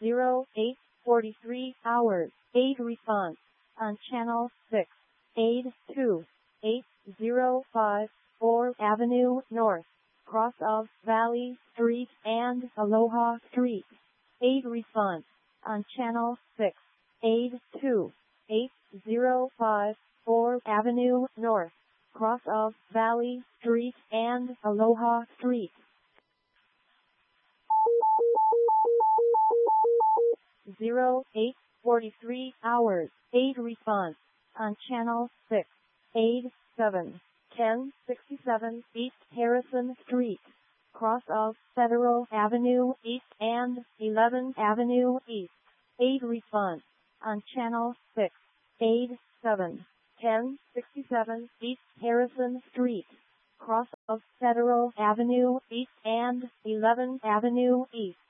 08:43 hours. Aid response on channel 6. Aid 2. 8054 Avenue North, cross of Valley Street and Aloha Street. Aid response on channel 6. Aid 2. 8054 Avenue North, cross of Valley Street and Aloha Street. 08:43 hours. Aid response on channel 6. Aid 7. 1067 East Harrison Street, cross of Federal Avenue East and 11th Avenue East. Aid response on channel 6. Aid 7. 1067 East Harrison Street, cross of Federal Avenue East and 11th Avenue East.